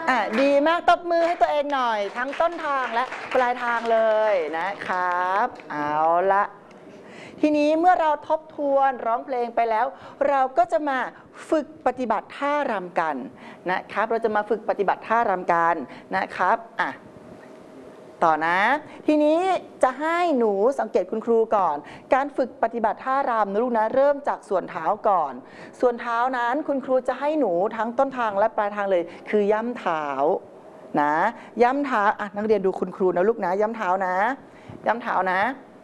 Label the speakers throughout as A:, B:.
A: ดีมากตบมือให้ตัวเองหน่อยทั้งต้นทางและปลายทางเลยนะครับเอาละทีนี้เมื่อเราทบทวนร้องเพลงไปแล้วเราก็จะมาฝึกปฏิบัติท่ารำกันนะครับเราจะมาฝึกปฏิบัติท่ารำกันนะครับต่อนะทีนี้จะให้หนูสังเกตคุณครูก่อนการฝึกปฏิบัติท่ารำนะลูกนะเริ่มจากส่วนเท้าก่อนส่วนเท้านั้นคุณครูจะให้หนูทั้งต้นทางและปลายทางเลยคืย่ำเท้านะย่ำเท้านักเรียนดูคุณครูนะลูกนะย่ำเท้านะย่ำเท้านะ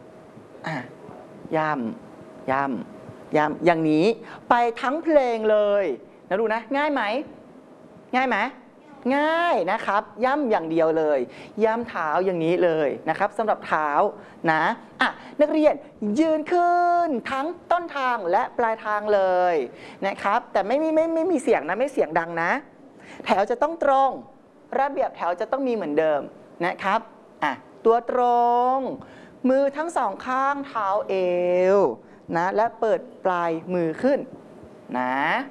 A: ย่ำอย่างนี้ไปทั้งเพลงเลยนะลูกนะง่ายไหมง่ายนะครับย่ำอย่างเดียวเลยย่ำเท้าอย่างนี้เลยนะครับสำหรับเท้านะนักเรียนยืนขึ้นทั้งต้นทางและปลายทางเลยนะครับแต่ไม่มีเสียงนะไม่เสียงดังนะแถวจะต้องตรงระเบียบแถวจะต้องมีเหมือนเดิมนะครับตัวตรงมือทั้งสองข้างเท้าเอวนะและเปิดปลายมือขึ้นนะ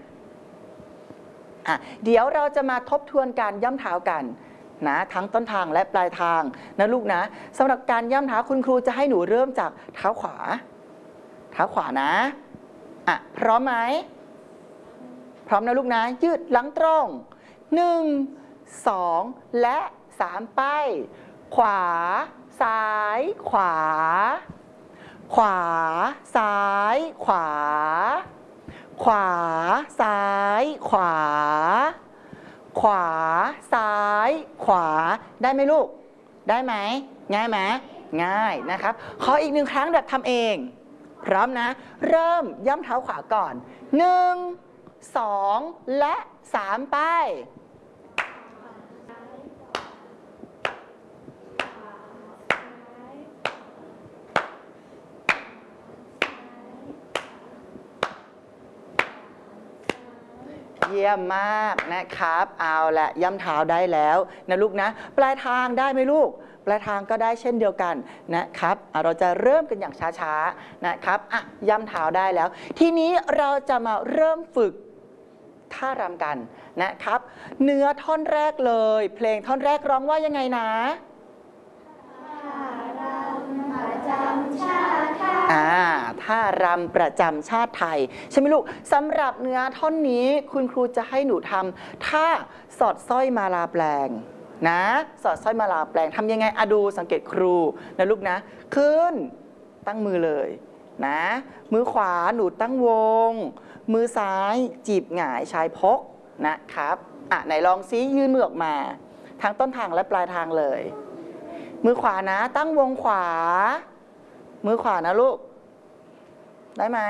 A: เดี๋ยวเราจะมาทบทวนการย่ำเท้ากันนะทั้งต้นทางและปลายทางนะลูกนะสำหรับการย่ำเท้าคุณครูจะให้หนูเริ่มจากเท้าขวานะพร้อมไหมพร้อมนะลูกนะยืดหลังตรง1 2และ3ไปขวาซ้ายขวาซ้ายขวาซ้ายขวาซ้ายขวาได้ไหมลูกได้ไหมง่ายไหมง่ายนะครับขออีก1 ครั้งแบบทำเองพร้อมนะเริ่มย่ำเท้าขวาก่อน1 2และ3ไปเยี่ยมมากนะครับเอาละย่ำเท้าได้แล้วนะลูกนะปลายทางได้ไหมลูกปลายทางก็ได้เช่นเดียวกันนะครับเราจะเริ่มกันอย่างช้าๆนะครับย่ำเท้าได้แล้วทีนี้เราจะมาเริ่มฝึกท่ารำกันนะครับเนื้อท่อนแรกเลยเพลงท่อนแรกร้องว่ายังไงนะท่ารำประจำชาติไทยใช่ไหมลูกสำหรับเนื้อท่อนนี้คุณครูจะให้หนูทำท่าสอดสร้อยมาลาแปลงนะสอดสร้อยมาลาแปลงทำยังไงดูสังเกตครูนะลูกนะขึ้นตั้งมือเลยนะมือขวาหนูตั้งวงมือซ้ายจีบหงายชายพกนะครับไหนลองซิยื่นมือออกมาทั้งต้นทางและปลายทางเลยมือขวานะตั้งวงขวามือขวานะลูกได้ไหม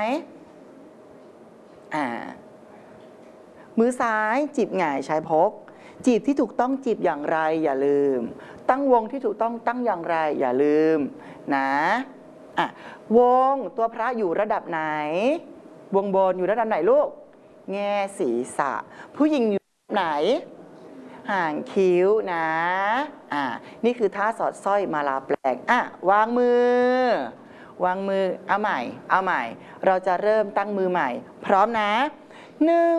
A: มือซ้ายจีบหงายชายพกจีบที่ถูกต้องจีบอย่างไรอย่าลืมตั้งวงที่ถูกต้องตั้งอย่างไรอย่าลืมนะวงตัวพระอยู่ระดับไหนวงบนอยู่ระดับไหนลูกแง่ศีรษะผู้หญิงอยู่ระดับไหนห่างคิ้วนะนี่คือท่าสอดสร้อยมาลาแปลงวางมือเอาใหม่เราจะเริ่มตั้งมือใหม่พร้อมนะ1